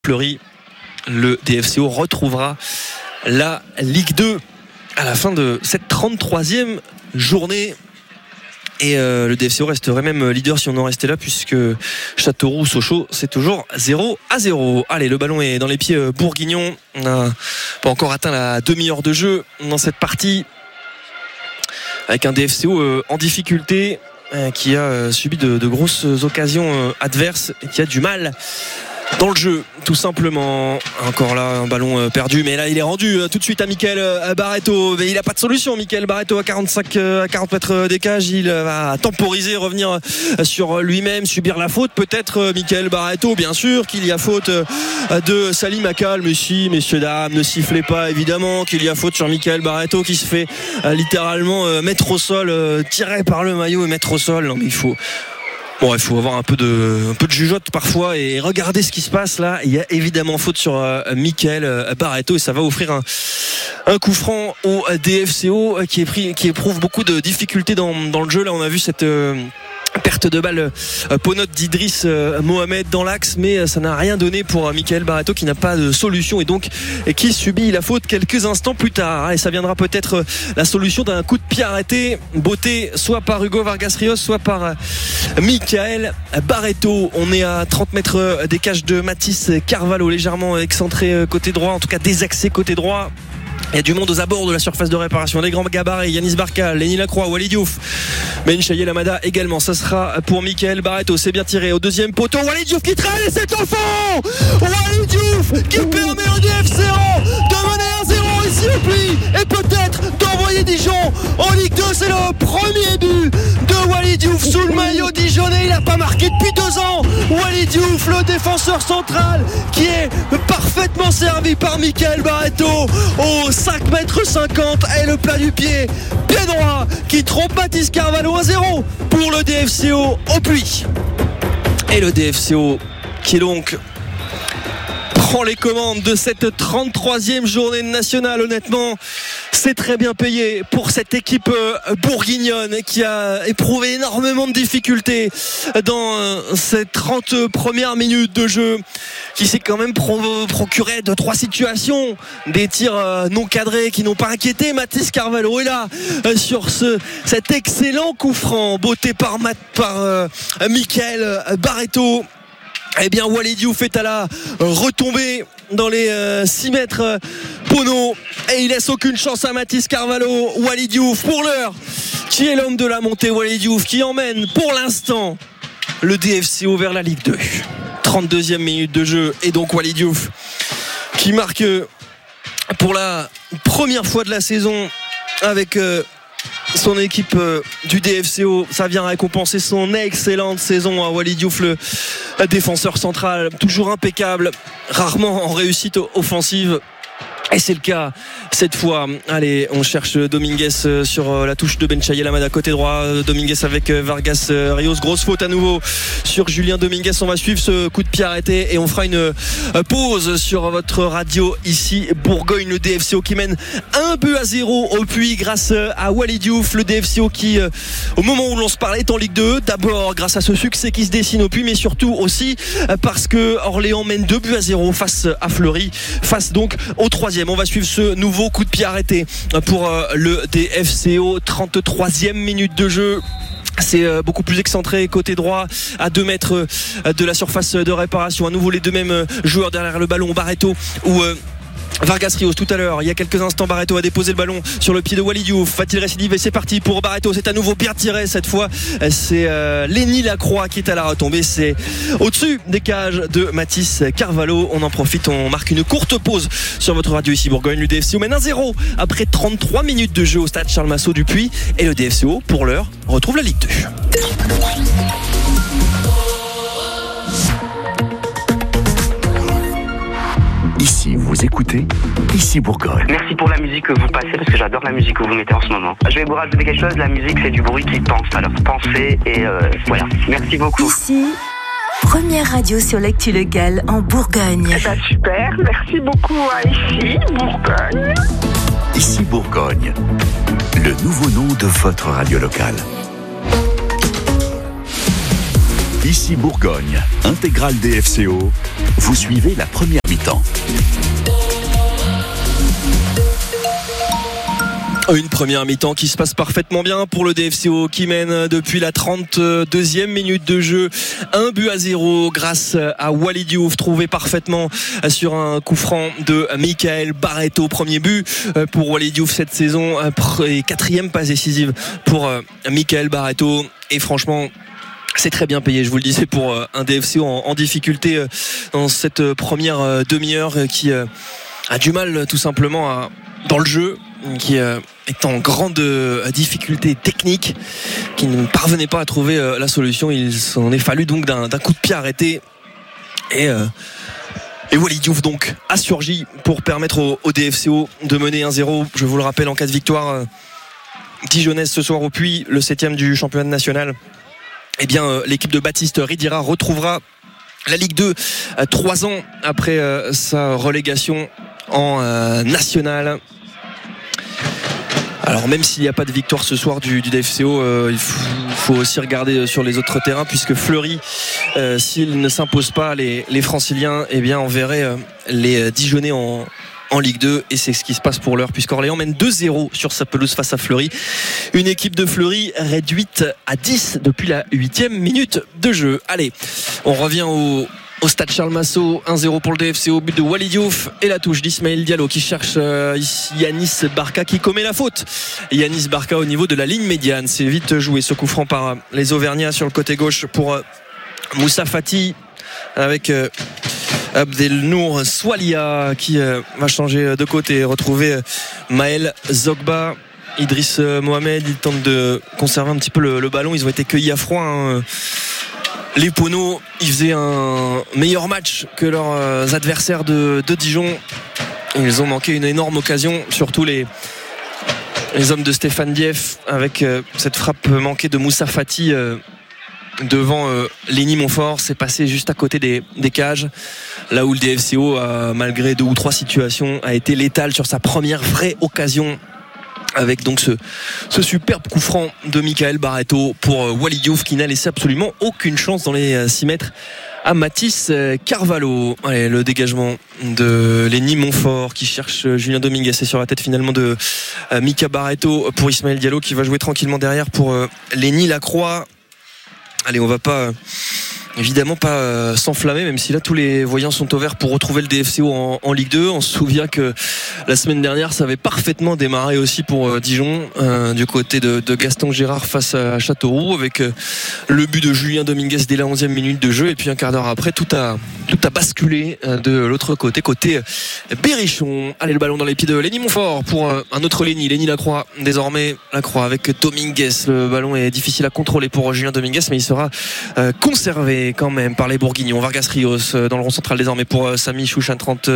Fleury, le DFCO retrouvera la Ligue 2 à la fin de cette 33e journée. Et le DFCO resterait même leader si on en restait là, puisque Châteauroux-Sochaux, c'est toujours 0-0. Allez, le ballon est dans les pieds bourguignons. On n'a pas encore atteint la demi-heure de jeu dans cette partie, avec un DFCO en difficulté, qui a subi de grosses occasions adverses et qui a du mal dans le jeu, tout simplement. Encore là, un ballon perdu, mais là il est rendu tout de suite à Mickaël Barreto. Mais il n'a pas de solution, Mickaël Barreto, à 40 mètres des cages. Il va temporiser, revenir sur lui-même, subir la faute. Peut-être Mickaël Barreto, bien sûr qu'il y a faute de Salim Akal, mais si, messieurs dames, ne sifflez pas, évidemment qu'il y a faute sur Mickaël Barreto, qui se fait littéralement mettre au sol, tiré par le maillot et mettre au sol. Non mais il faut avoir un peu de jugeote parfois et regarder ce qui se passe là. Il y a évidemment faute sur Mickaël Barreto et ça va offrir un coup franc au DFCO qui éprouve beaucoup de difficultés dans le jeu. Là, on a vu cette perte de balle Ponote d'Idriss Mohamed dans l'axe, mais ça n'a rien donné pour Mickaël Barreto, qui n'a pas de solution et donc qui subit la faute quelques instants plus tard. Et ça viendra peut-être la solution d'un coup de pied arrêté, botté soit par Hugo Vargas Rios, soit par Mickaël Barreto. On est à 30 mètres des cages de Mathis Carvalho, légèrement excentré côté droit, en tout cas désaxé côté droit. Il y a du monde aux abords de la surface de réparation. Des grands gabarits, Yanis Barkal, Lenny Lacroix, Walid Diouf, Ben Chayel Amada également. Ça sera pour Mickaël Barreto. C'est bien tiré au deuxième poteau. Walid Diouf qui traîne et c'est au fond. Walid Diouf qui permet au DFCO de mener 1-0 ici au Puy et peut-être d'envoyer Dijon en Ligue 2. C'est le premier but de Walid Diouf sous le maillot dijonnais. Il n'a pas marqué depuis 2 ans. Walid Diouf, le défenseur central, qui est parfaitement servi par Mickaël Barreto au 5,50 m et le plat du pied droit qui trompe Mathis Carvalho. 1-0 pour le DFCO au Puy. Et le DFCO qui donc prend les commandes de cette 33e journée nationale. Honnêtement, c'est très bien payé pour cette équipe bourguignonne qui a éprouvé énormément de difficultés dans ces 30 premières minutes de jeu, qui s'est quand même procuré 2-3 situations, des tirs non cadrés qui n'ont pas inquiété Mathis Carvalho. Et là, sur cet excellent coup franc botté par Mickaël Barreto, eh bien Walid Diouf est à la retombée dans les 6 mètres Pono, et il laisse aucune chance à Mathis Carvalho. Walid Diouf pour l'heure qui est l'homme de la montée. Walid Diouf qui emmène pour l'instant le DFCO vers la Ligue 2. 32e minute de jeu, et donc Walid Diouf qui marque pour la première fois de la saison avec son équipe du DFCO. Ça vient récompenser son excellente saison à Walid Diouf, le défenseur central, toujours impeccable, rarement en réussite offensive. Et c'est le cas cette fois. Allez, on cherche Dominguez sur la touche de Ben Chayel Amada côté droit. Dominguez avec Vargas Rios. Grosse faute à nouveau sur Julien Dominguez. On va suivre ce coup de pied arrêté et on fera une pause sur votre radio ici Bourgogne. Le DFCO qui mène 1-0 au Puy grâce à Walid Diouf. Le DFCO qui, au moment où l'on se parle, est en Ligue 2. D'abord grâce à ce succès qui se dessine au Puy, mais surtout aussi parce que Orléans mène 2-0 face à Fleury, face donc au 3e. On va suivre ce nouveau coup de pied arrêté pour le DFCO. 33e minute de jeu. C'est beaucoup plus excentré côté droit, à 2 mètres de la surface de réparation. À nouveau les deux mêmes joueurs derrière le ballon, Barreto ou Vargas Rios. Tout à l'heure, il y a quelques instants, Barreto a déposé le ballon sur le pied de Walid Diouf. Va-t-il récidiver? C'est parti pour Barreto. C'est à nouveau bien tiré cette fois. C'est Lenny Lacroix qui est à la retombée. C'est au-dessus des cages de Mathis Carvalho. On en profite, on marque une courte pause sur votre radio ici Bourgogne. Le DFCO mène 1-0 après 33 minutes de jeu au stade Charles Massot du Puy. Et le DFCO, pour l'heure, retrouve la Ligue 2. Ici, vous écoutez Ici Bourgogne. Merci pour la musique que vous passez, parce que j'adore la musique que vous mettez en ce moment. Je vais vous rajouter quelque chose, la musique c'est du bruit qui pense, alors pensez et voilà. Merci beaucoup. Ici, première radio sur l'actu locale en Bourgogne. Eh ben super, merci beaucoup à Ici Bourgogne. Ici Bourgogne, le nouveau nom de votre radio locale. Ici Bourgogne, intégrale DFCO. Vous suivez la première mi-temps. Une première mi-temps qui se passe parfaitement bien pour le DFCO qui mène depuis la 32e minute de jeu 1-0 grâce à Walid Diouf, trouvé parfaitement sur un coup franc de Michael Barreto. Premier but pour Walid Diouf cette saison et 4e passe décisive pour Michael Barreto. Et franchement, c'est très bien payé, je vous le disais, pour un DFCO en difficulté dans cette première demi-heure qui a du mal tout simplement dans le jeu, qui est en grande difficulté technique, qui ne parvenait pas à trouver la solution. Il s'en est fallu donc d'un coup de pied arrêté et Walid Diouf donc a surgi pour permettre au DFCO de mener 1-0. Je vous le rappelle, en cas de victoire dijonnaise ce soir au Puy, le 7e du championnat national, eh bien l'équipe de Baptiste Ridira retrouvera la Ligue 2 3 ans après sa relégation en national. Alors même s'il n'y a pas de victoire ce soir du DFCO, il faut aussi regarder sur les autres terrains, puisque Fleury, s'il ne s'impose pas les franciliens, eh bien on verrait les Dijonnais en Ligue 2, et c'est ce qui se passe pour l'heure, puisqu'Orléans mène 2-0 sur sa pelouse face à Fleury. Une équipe de Fleury réduite à 10 depuis la 8e minute de jeu. Allez, on revient au stade Charles Massot. 1-0 pour le DFCO, but de Walid Diouf et la touche d'Ismaël Diallo qui cherche Yanis Barka qui commet la faute. Yanis Barka au niveau de la ligne médiane. C'est vite joué ce coup franc par les Auvergnats sur le côté gauche pour Moussa Fati avec Abdelnour Swalia qui va changer de côté et retrouver Maël Zogba. Idriss Mohamed, il tente de conserver un petit peu le ballon. Ils ont été cueillis à froid, hein. Les Poneaux, ils faisaient un meilleur match que leurs adversaires de Dijon. Ils ont manqué une énorme occasion, surtout les hommes de Stéphane Dieff, avec cette frappe manquée de Moussa Fati devant Lenny Montfort. C'est passé juste à côté des cages, là où le DFCO, malgré 2 ou 3 situations, a été létal sur sa première vraie occasion, avec donc ce superbe coup franc de Michael Barreto pour Walid Diouf, qui n'a laissé absolument aucune chance dans les 6 mètres à Mathis Carvalho. Allez, le dégagement de Lenny Montfort qui cherche Julien Dominguez, et sur la tête finalement de Mika Barreto pour Ismaël Diallo, qui va jouer tranquillement derrière pour Lenny Lacroix. Allez, on va pas évidemment pas s'enflammer, même si là tous les voyants sont au vert pour retrouver le DFCO en Ligue 2. On se souvient que la semaine dernière ça avait parfaitement démarré aussi pour Dijon, du côté de Gaston Gérard face à Châteauroux, avec le but de Julien Dominguez dès la 11e minute de jeu, et puis un quart d'heure après tout a basculé de l'autre côté Berrichon. Allez, le ballon dans les pieds de Lenny Montfort pour un autre Lenny Lacroix, désormais Lacroix avec Dominguez. Le ballon est difficile à contrôler pour Julien Dominguez, mais il sera conservé quand même par les Bourguignons. Vargas Rios dans le rond central désormais pour Sami Chouchan.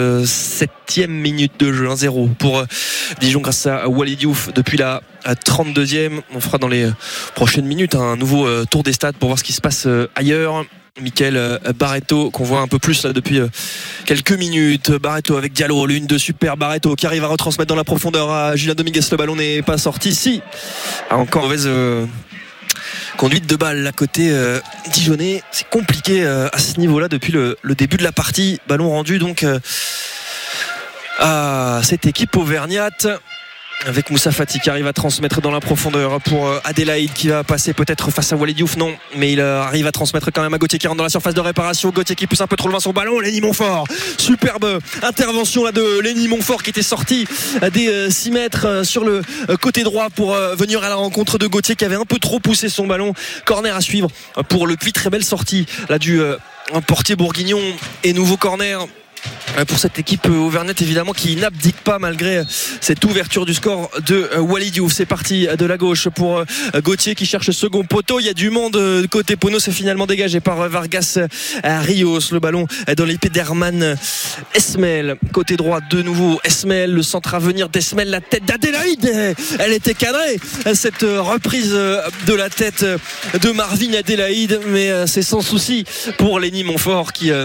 37e minute de jeu, 1-0 pour Dijon grâce à Walid Diouf depuis la 32e. On fera dans les prochaines minutes un nouveau tour des stades pour voir ce qui se passe ailleurs. Michael Barreto qu'on voit un peu plus là depuis quelques minutes. Barreto avec Diallo, l'une de super Barreto qui arrive à retransmettre dans la profondeur à Julien Dominguez. Le ballon n'est pas sorti. Si, encore mauvaise conduite de balle à côté dijonnais. C'est compliqué à ce niveau-là depuis le début de la partie. Ballon rendu donc à cette équipe auvergnate, avec Moussa Fati qui arrive à transmettre dans la profondeur pour Adélaïde, qui va passer peut-être face à Walid Diouf. Non, mais il arrive à transmettre quand même à Gauthier qui rentre dans la surface de réparation. Gauthier qui pousse un peu trop loin son ballon. Lenny Montfort, superbe intervention là de Lenny Montfort qui était sorti des 6 mètres sur le côté droit pour venir à la rencontre de Gauthier qui avait un peu trop poussé son ballon. Corner à suivre pour le Puy. Très belle sortie là du portier bourguignon, et nouveau corner pour cette équipe auvergnate, évidemment, qui n'abdique pas malgré cette ouverture du score de Walid Diouf. C'est parti de la gauche pour Gauthier qui cherche second poteau. Il y a du monde côté Pono, c'est finalement dégagé par Vargas Rios. Le ballon dans les pieds d'Herman Esmel. Côté droit de nouveau Esmel, le centre à venir d'Esmel, la tête d'Adélaïde, elle était cadrée, cette reprise de la tête de Marvin Adélaïde, mais c'est sans souci pour Lenny Montfort qui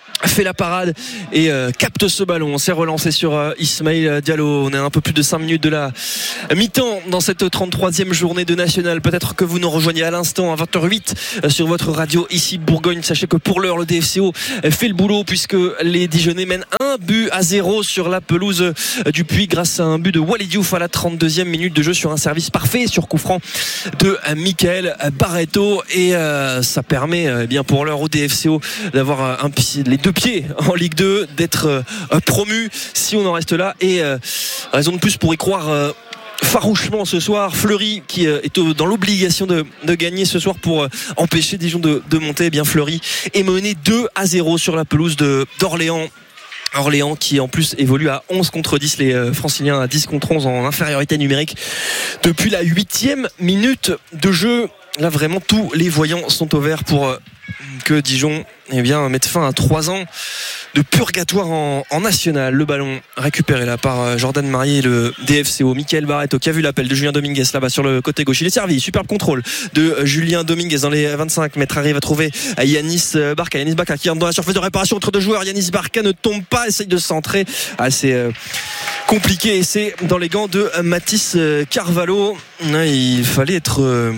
fait la parade et capte ce ballon. On s'est relancé sur Ismaël Diallo. On est à un peu plus de 5 minutes de la mi-temps dans cette 33e journée de National. Peut-être que vous nous rejoignez à l'instant à 20h08 sur votre radio ici Bourgogne. Sachez que pour l'heure le DFCO fait le boulot puisque les Dijonais mènent 1-0 sur la pelouse du Puy grâce à un but de Walid Diouf à la 32e minute de jeu sur un service parfait sur coup franc de Michael Barreto et ça permet bien pour l'heure au DFCO d'avoir les deux pieds en Ligue 2, d'être promu si on en reste là et raison de plus pour y croire farouchement ce soir. Fleury qui est dans l'obligation de gagner ce soir pour empêcher Dijon de monter. Eh bien Fleury est mené 2-0 sur la pelouse d'Orléans. Orléans qui en plus évolue à 11 contre 10, les Franciliens à 10 contre 11 en infériorité numérique depuis la 8e minute de jeu. Là vraiment tous les voyants sont au vert pour que Dijon mette fin à 3 ans de purgatoire en national. Le ballon récupéré là par Jordan Marié, le DFCO. Michael Barreto qui a vu l'appel de Julien Dominguez là-bas sur le côté gauche. Il est servi, superbe contrôle de Julien Dominguez dans les 25 mètres, arrive à trouver Yanis Barca. Yanis Barca qui entre dans la surface de réparation entre deux joueurs. Yanis Barca ne tombe pas, essaye de centrer. C'est compliqué et c'est dans les gants de Mathis Carvalho. Il fallait être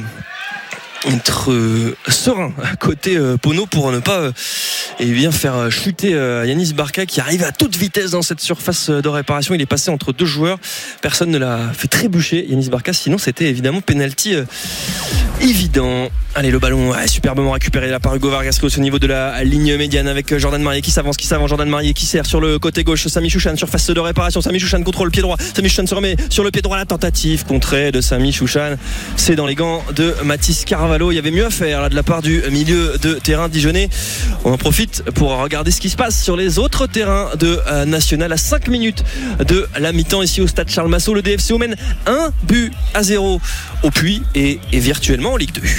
serein à côté Pono pour ne pas faire chuter Yanis Barca qui arrive à toute vitesse dans cette surface de réparation. Il est passé entre deux joueurs, personne ne l'a fait trébucher Yanis Barca, sinon c'était évidemment penalty évident. Allez, le ballon superbement récupéré là par Hugo Vargas au niveau de la ligne médiane avec Jordan Marié qui s'avance, Jordan Marié qui sert sur le côté gauche. Sami Chouchan, surface de réparation. Sami Chouchan contrôle le pied droit. Sami Chouchan se remet sur le pied droit. La tentative contrée de Sami Chouchan, c'est dans les gants de Mathis Carvalho. Il y avait mieux à faire là de la part du milieu de terrain dijonnais. On en profite pour regarder ce qui se passe sur les autres terrains de National à 5 minutes de la mi-temps ici au stade Charles Massot. Le DFCO mène 1-0 au Puy et virtuellement en Ligue 2.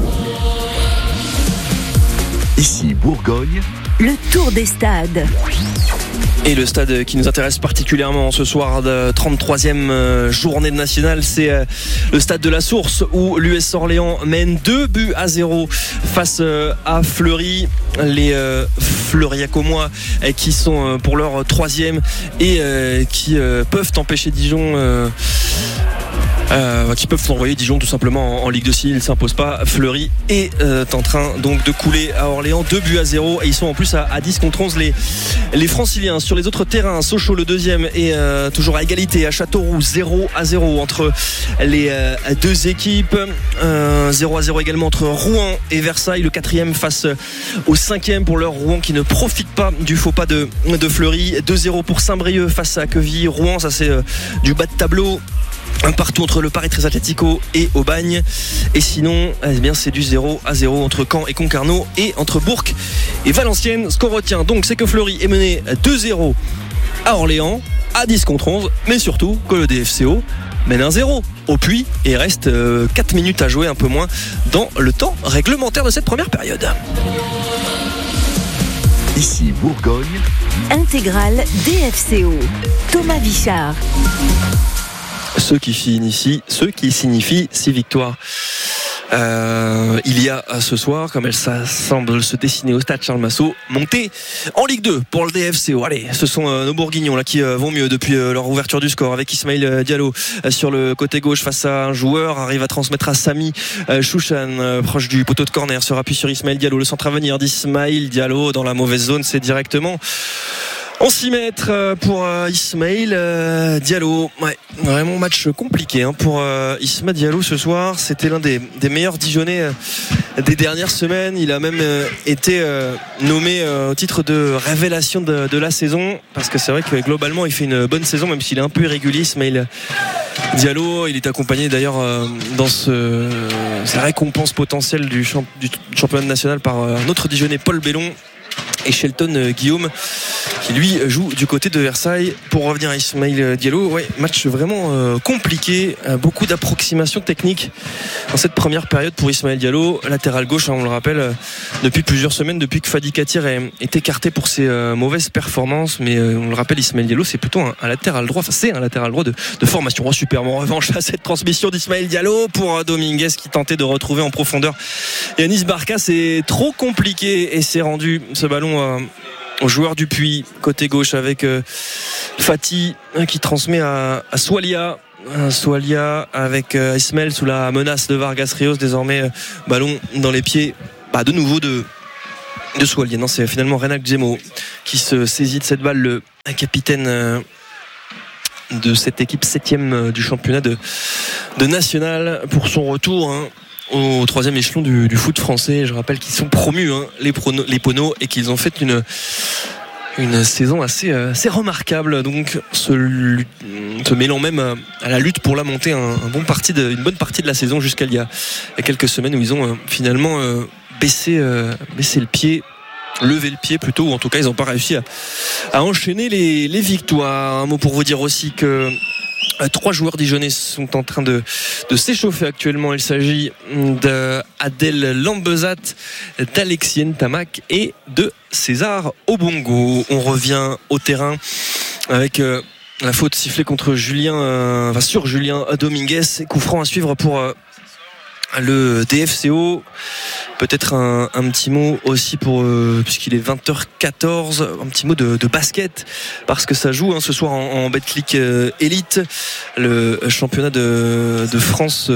Ici Bourgogne, le tour des stades. Et le stade qui nous intéresse particulièrement ce soir de 33e journée de National, c'est le stade de la Source où l'US Orléans mène 2-0 face à Fleury. Les Fleuriacomois qui sont pour leur 3e et qui peuvent empêcher Dijon qui peuvent envoyer Dijon tout simplement en Ligue 2 s'il ne s'impose pas. Fleury est en train donc de couler à Orléans 2-0 et ils sont en plus à 10 contre 11 les Franciliens. Sur les autres terrains, Sochaux le 2e est toujours à égalité à Châteauroux, 0-0 entre les deux équipes, 0-0 également entre Rouen et Versailles, le 4e face au 5e pour leur Rouen qui ne profite pas du faux pas de Fleury. 2-0 pour Saint-Brieuc face à Quevilly. Rouen, ça c'est du bas de tableau. Un partout entre le Paris Très Atlético et Aubagne. Et sinon, c'est du 0-0 entre Caen et Concarneau et entre Bourg et Valenciennes. Ce qu'on retient donc, c'est que Fleury est mené 2-0 à Orléans, à 10 contre 11, mais surtout que le DFCO mène 1-0 au Puy et reste 4 minutes à jouer, un peu moins, dans le temps réglementaire de cette première période. Ici Bourgogne, intégrale DFCO. Thomas Vichard. Ce qui signifie 6 victoires. Il y a ce soir, comme elle semble se dessiner au stade Charles Massot, montée en Ligue 2 pour le DFCO. Allez, ce sont nos Bourguignons là qui vont mieux depuis leur ouverture du score avec Ismaël Diallo sur le côté gauche face à un joueur, arrive à transmettre à Sami Chouchan proche du poteau de corner, se rappuie sur Ismaël Diallo, le centre à venir d'Ismaël Diallo dans la mauvaise zone, c'est directement en 6 mètres pour Ismaël Diallo. Ouais, vraiment match compliqué pour Ismaël Diallo ce soir. C'était l'un des meilleurs Dijonnais des dernières semaines. Il a même été nommé au titre de révélation de la saison, parce que c'est vrai que globalement il fait une bonne saison, même s'il est un peu irrégulier. Ismaël Diallo, il est accompagné d'ailleurs dans sa récompense potentielle du championnat national par un autre Dijonnais, Paul Bellon et Shelton Guillaume, qui lui joue du côté de Versailles. Pour revenir à Ismaël Diallo, match vraiment compliqué, beaucoup d'approximations techniques dans cette première période pour Ismaël Diallo, latéral gauche, on le rappelle, depuis plusieurs semaines, depuis que Fadi Katir est écarté pour ses mauvaises performances, mais on le rappelle, Ismaël Diallo c'est plutôt un latéral droit, c'est un latéral droit de formation. Super, en revanche à cette transmission d'Ismaël Diallo pour Dominguez qui tentait de retrouver en profondeur Yanis Barca. C'est trop compliqué et c'est rendu ce ballon joueur du Puy, côté gauche avec Fati qui transmet à Soualia. Soualia avec Ismaël sous la menace de Vargas Rios. Désormais ballon dans les pieds de nouveau de Soualia. Non, c'est finalement Renac Djemo qui se saisit de cette balle, le capitaine de cette équipe 7e du championnat de national pour son retour au 3e échelon du foot français. Je rappelle qu'ils sont promus les Poneaux et qu'ils ont fait une saison assez remarquable, donc se mêlant même à la lutte pour la montée une bonne partie de la saison jusqu'à il y a quelques semaines où ils ont finalement baissé le pied, lever le pied plutôt, ou en tout cas ils n'ont pas réussi à enchaîner les victoires. Un mot pour vous dire aussi que 3 joueurs dijonnais sont en train de s'échauffer actuellement. Il s'agit d'Adel Lambezat, d'Alexis Ntamak et de César Obongo. On revient au terrain avec la faute sifflée contre sur Julien Dominguez. Coup franc à suivre pour le DFCO. Peut-être un petit mot aussi puisqu'il est 20h14, un petit mot de basket, parce que ça joue ce soir en Betclic Elite, le championnat de France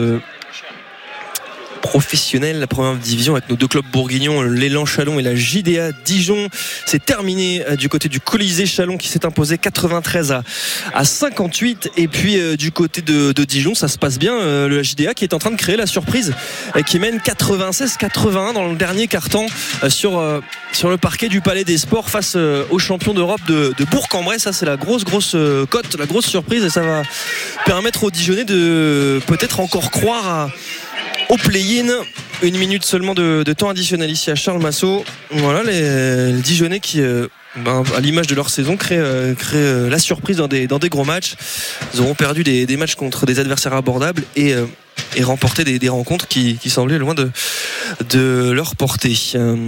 professionnel, la première division, avec nos 2 clubs bourguignons, l'Élan Chalon et la JDA Dijon. C'est terminé du côté du Colisée Chalon qui s'est imposé 93 à 58, et puis du côté de Dijon ça se passe bien, le JDA qui est en train de créer la surprise, qui mène 96-81 dans le dernier quart-temps sur le parquet du Palais des Sports face aux champions d'Europe de Bourg-en-Bresse. Ça c'est la grosse cote, la grosse surprise, et ça va permettre aux Dijonnais de peut-être encore croire au play-in. 1 minute seulement de temps additionnel ici à Charles Massot. Voilà les Dijonnais qui à l'image de leur saison créent la surprise dans des gros matchs. Ils auront perdu des matchs contre des adversaires abordables et remporté des rencontres qui semblaient loin de leur portée.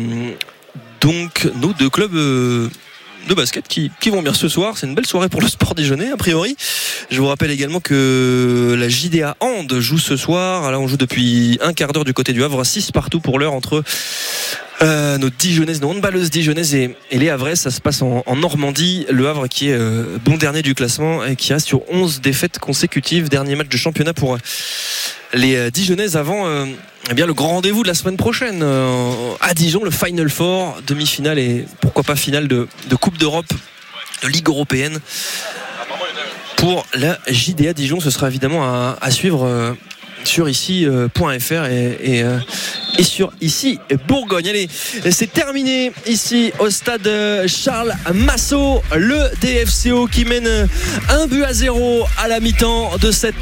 Donc nos 2 clubs de basket qui vont bien ce soir. C'est une belle soirée pour le sport dijonnais a priori. Je vous rappelle également que la JDA Hand joue ce soir. Là on joue depuis un quart d'heure du côté du Havre, 6 partout pour l'heure entre nos Dijonnaises, nos handballeuses dijonnaises et les Havraises. Ça se passe en Normandie. Le Havre qui est bon dernier du classement et qui reste sur 11 défaites consécutives. Dernier match de championnat pour les Dijonnaises avant le grand rendez-vous de la semaine prochaine à Dijon, le Final Four, demi-finale et pourquoi pas finale de Coupe d'Europe, de Ligue européenne pour la JDA Dijon. Ce sera évidemment à suivre sur ici.fr et sur ici Bourgogne. Allez, c'est terminé ici au stade Charles Massot. Le DFCO qui mène 1-0 à la mi-temps de cette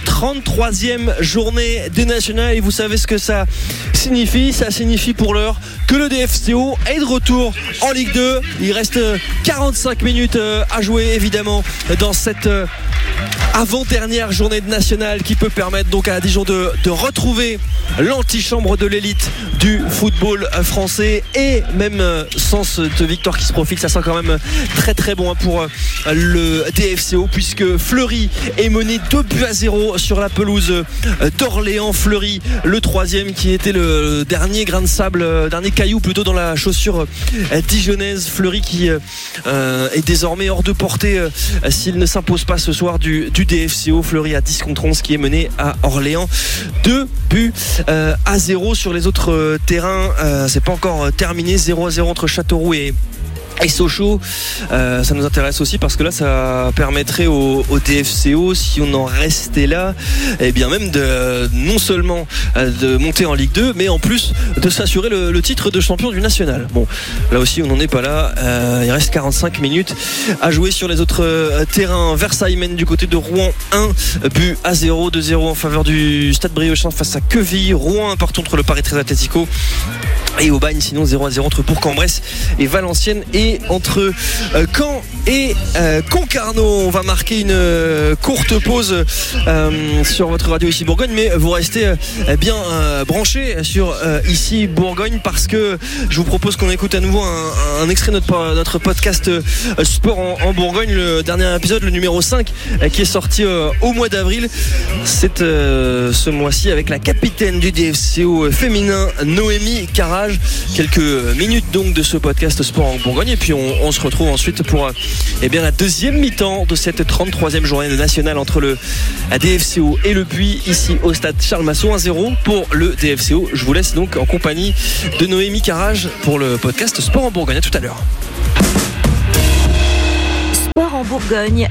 33e journée des nationales. Et vous savez ce que ça signifie. Ça signifie pour l'heure que le DFCO est de retour en Ligue 2. Il reste 45 minutes à jouer évidemment dans cette avant-dernière journée de nationale qui peut permettre donc à Dijon de retrouver l'antichambre de l'élite du football français. Et même sans cette victoire qui se profile, ça sent quand même très très bon pour le DFCO, puisque Fleury est mené 2-0 sur la pelouse d'Orléans. Fleury, le 3e, qui était le dernier grain de sable, dernier caillou plutôt dans la chaussure dijonnaise. Fleury qui est désormais hors de portée s'il ne s'impose pas ce soir du DFCO. Fleury à 10-11 qui est mené à Orléans 2-0 sur les autres terrains. C'est pas encore terminé. 0-0 entre Châteauroux et Sochaux. Ça nous intéresse aussi parce que là ça permettrait au DFCO, si on en restait là, et bien même non seulement de monter en Ligue 2, mais en plus de s'assurer le titre de champion du national. Bon, là aussi on n'en est pas là. Il reste 45 minutes à jouer sur les autres terrains. Versailles mène du côté de Rouen 1-0, 2-0 en faveur du Stade Briochin face à Quevilly. Rouen partout entre le Paris 13 Atlético et Aubagne, sinon 0-0 entre Bourg-en-Bresse et Valenciennes, et entre Caen et Concarneau. On va marquer une courte pause sur votre radio ici Bourgogne, mais vous restez bien branchés sur ici Bourgogne, parce que je vous propose qu'on écoute à nouveau un extrait de notre podcast Sport en Bourgogne, le dernier épisode, le numéro 5, qui est sorti au mois d'avril. C'est ce mois-ci avec la capitaine du DFCO féminin, Noémie Carrage. Quelques minutes donc de ce podcast Sport en Bourgogne. Et puis on se retrouve ensuite pour la deuxième mi-temps de cette 33e journée de nationale entre le DFCO et le Puy, ici au stade Charles Massot. 1-0 pour le DFCO. Je vous laisse donc en compagnie de Noémie Carrage pour le podcast Sport en Bourgogne. À tout à l'heure. Sport en Bourgogne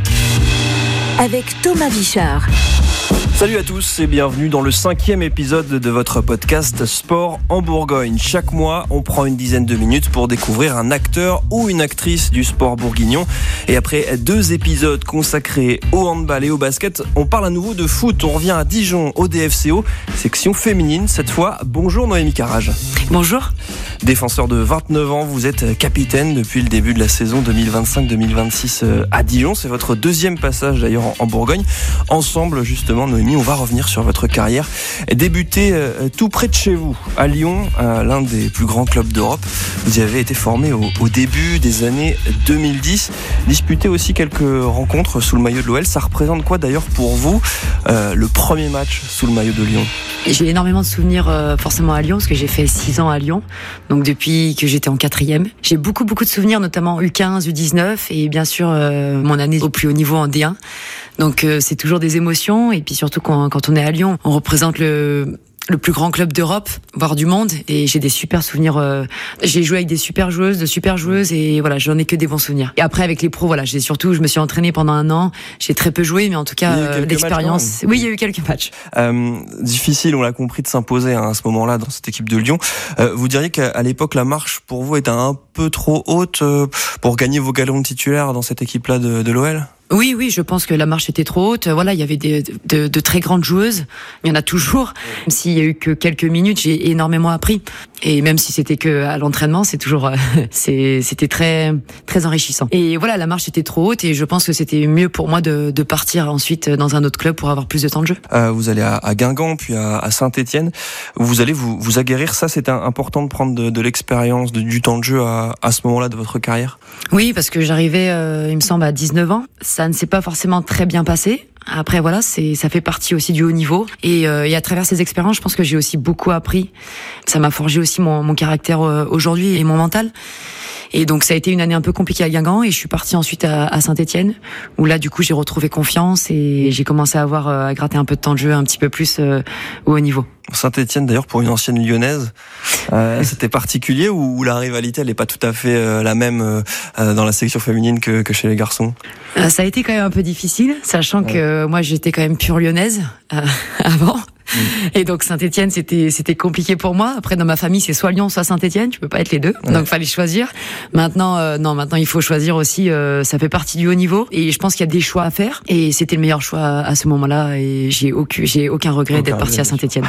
avec Thomas Vichard. Salut à tous et bienvenue dans le 5e épisode de votre podcast Sport en Bourgogne. Chaque mois, on prend une dizaine de minutes pour découvrir un acteur ou une actrice du sport bourguignon. Et après 2 épisodes consacrés au handball et au basket, on parle à nouveau de foot. On revient à Dijon au DFCO, section féminine cette fois. Bonjour Noémie Carrage. Bonjour. Défenseur de 29 ans, vous êtes capitaine depuis le début de la saison 2025-2026 à Dijon. C'est votre 2e passage d'ailleurs en Bourgogne. Ensemble justement Noémie, on va revenir sur votre carrière. Débutée tout près de chez vous, à Lyon, l'un des plus grands clubs d'Europe. Vous y avez été formé au début des années 2010. Disputé aussi quelques rencontres sous le maillot de l'OL. Ça représente quoi d'ailleurs pour vous le premier match sous le maillot de Lyon ? J'ai énormément de souvenirs forcément à Lyon, parce que j'ai fait 6 ans à Lyon, donc depuis que j'étais en 4e. J'ai beaucoup de souvenirs, notamment U15, U19 et bien sûr mon année au plus haut niveau en D1. Donc c'est toujours des émotions, et puis surtout quand on est à Lyon, on représente le plus grand club d'Europe, voire du monde, et j'ai des super souvenirs. J'ai joué avec des super joueuses, et voilà, j'en ai que des bons souvenirs. Et après avec les pros, voilà, je me suis entraînée pendant 1 an. J'ai très peu joué, mais en tout cas l'expérience. Oui, il y a eu quelques matchs. Difficile, on l'a compris, de s'imposer à ce moment-là dans cette équipe de Lyon. Vous diriez qu'à l'époque la marche pour vous était un peu trop haute pour gagner vos galons de titulaire dans cette équipe-là de l'OL ? Oui, je pense que la marche était trop haute. Voilà, il y avait de très grandes joueuses. Il y en a toujours. Même s'il y a eu que quelques minutes, j'ai énormément appris. Et même si c'était que à l'entraînement, c'est toujours, c'était très, très enrichissant. Et voilà, la marche était trop haute, et je pense que c'était mieux pour moi de partir ensuite dans un autre club pour avoir plus de temps de jeu. Vous allez à Guingamp, puis à Saint-Étienne. Vous allez vous aguerrir. Ça, c'était important de prendre de l'expérience, du temps de jeu à ce moment-là de votre carrière. Oui, parce que j'arrivais, il me semble, à 19 ans. Ça ne s'est pas forcément très bien passé. Après voilà, ça fait partie aussi du haut niveau, et à travers ces expériences, je pense que j'ai aussi beaucoup appris. Ça m'a forgé aussi mon caractère aujourd'hui et mon mental. Et donc ça a été une année un peu compliquée à Guingamp, et je suis partie ensuite à Saint-Étienne, où là du coup j'ai retrouvé confiance, et j'ai commencé à gratter un peu de temps de jeu un petit peu plus au haut niveau. Saint-Étienne d'ailleurs, pour une ancienne lyonnaise, c'était particulier, ou la rivalité elle n'est pas tout à fait la même dans la section féminine que chez les garçons? Ça a été quand même un peu difficile, sachant que moi j'étais quand même pure lyonnaise avant. Et donc Saint-Étienne c'était compliqué pour moi. Après dans ma famille c'est soit Lyon soit Saint-Étienne, tu peux pas être les deux. Donc fallait choisir. Maintenant il faut choisir aussi, ça fait partie du haut niveau, et je pense qu'il y a des choix à faire, et c'était le meilleur choix à ce moment-là, et j'ai aucun regret d'être parti à Saint-Étienne.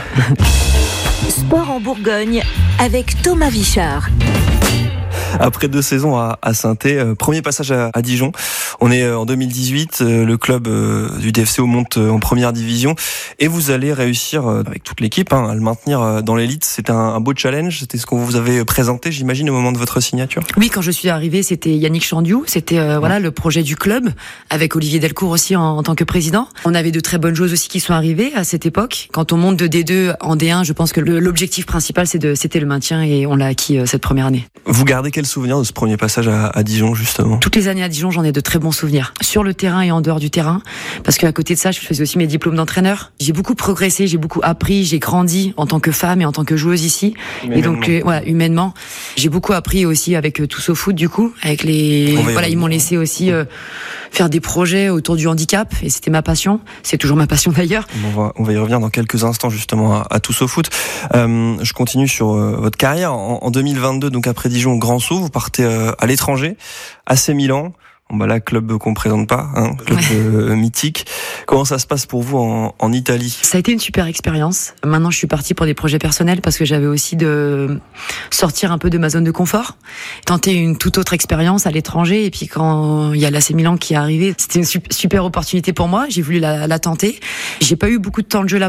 Sport en Bourgogne avec Thomas Vichard. Après 2 saisons à Saint-Étienne, premier passage à Dijon. On est en 2018, le club du DFCO monte en première division, et vous allez réussir avec toute l'équipe à le maintenir dans l'élite. C'était un beau challenge, c'était ce qu'on vous avait présenté, j'imagine, au moment de votre signature. Oui, quand je suis arrivée, c'était Yannick Chandiou, c'était le projet du club, avec Olivier Delcourt aussi en tant que président. On avait de très bonnes joueuses aussi qui sont arrivées à cette époque. Quand on monte de D2 en D1, je pense que l'objectif principal c'était le maintien, et on l'a acquis cette première année. Vous gardez quel souvenir de ce premier passage à Dijon, justement? Toutes les années à Dijon, j'en ai de très bons souvenirs. Sur le terrain et en dehors du terrain. Parce qu'à côté de ça, je faisais aussi mes diplômes d'entraîneur. J'ai beaucoup progressé, j'ai beaucoup appris, j'ai grandi en tant que femme et en tant que joueuse ici. Et donc, humainement. J'ai beaucoup appris aussi avec Tous au foot, du coup. Avec ils m'ont laissé aussi faire des projets autour du handicap, et c'était ma passion. C'est toujours ma passion d'ailleurs. On va y revenir dans quelques instants, justement, à Tous au foot. Je continue sur votre carrière. En 2022, donc après Dijon, Grand Saut, vous partez à l'étranger, AC Milan. Là, club qu'on ne présente pas, club mythique. Comment ça se passe pour vous en Italie? Ça a été une super expérience. Maintenant, je suis partie pour des projets personnels, parce que j'avais aussi de sortir un peu de ma zone de confort, tenter une toute autre expérience à l'étranger. Et puis quand il y a l'AC Milan qui est arrivé, c'était une super opportunité pour moi. J'ai voulu la tenter. J'ai pas eu beaucoup de temps de jeu là-bas.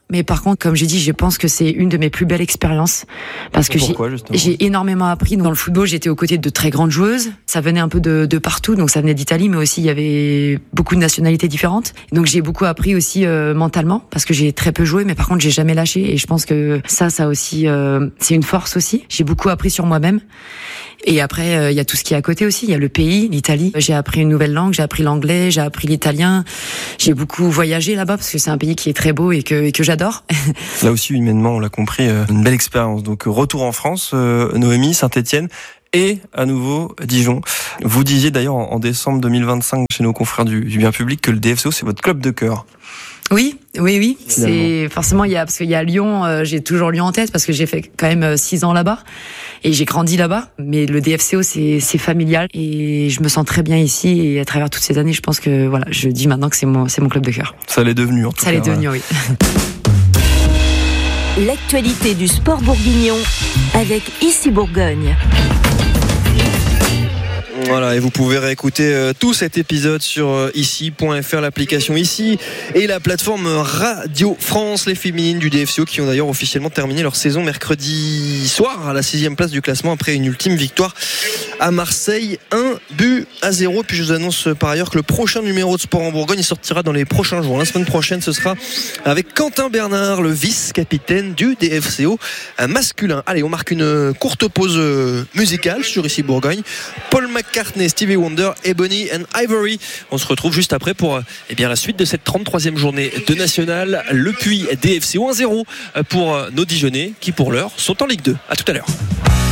mais par contre, comme j'ai dit, je pense que c'est une de mes plus belles expériences parce que j'ai énormément appris. Dans le football, j'étais aux côtés de très grandes joueuses. Ça venait un peu de partout, donc ça venait d'Italie, mais aussi il y avait beaucoup de nationalités différentes. Donc j'ai beaucoup appris aussi mentalement parce que j'ai très peu joué, mais par contre j'ai jamais lâché et je pense que ça aussi c'est une force aussi. J'ai beaucoup appris sur moi-même. Et après, il y a tout ce qui est à côté aussi. Il y a le pays, l'Italie. J'ai appris une nouvelle langue, j'ai appris l'anglais, j'ai appris l'italien. J'ai beaucoup voyagé là-bas parce que c'est un pays qui est très beau et que j'adore. Là aussi, humainement, on l'a compris, une belle expérience. Donc, retour en France, Noémie, Saint-Etienne et à nouveau Dijon. Vous disiez d'ailleurs en décembre 2025 chez nos confrères du Bien Public que le DFCO, c'est votre club de cœur. Oui. C'est forcément parce qu'il y a Lyon. J'ai toujours Lyon en tête parce que j'ai fait quand même 6 ans là-bas et j'ai grandi là-bas. Mais le DFCO c'est familial et je me sens très bien ici et à travers toutes ces années, je pense que voilà, je dis maintenant que c'est mon club de cœur. Ça l'est devenu en tout cas. Ça l'est devenu, oui. L'actualité du sport bourguignon avec Ici Bourgogne. Voilà, et vous pouvez réécouter tout cet épisode sur ici.fr, l'application Ici et la plateforme Radio France. Les féminines du DFCO qui ont d'ailleurs officiellement terminé leur saison mercredi soir à la 6e place du classement après une ultime victoire à Marseille, 1-0. Puis je vous annonce par ailleurs que le prochain numéro de Sport en Bourgogne il sortira dans les prochains jours. La semaine prochaine, ce sera avec Quentin Bernard, le vice-capitaine du DFCO masculin. Allez, on marque une courte pause musicale sur Ici Bourgogne. Paul McCartney, Stevie Wonder, Ebony and Ivory. On se retrouve juste après pour la suite de cette 33e journée de National. Le Puy DFCO 1-0 pour nos Dijonnais qui pour l'heure sont en Ligue 2. À tout à l'heure.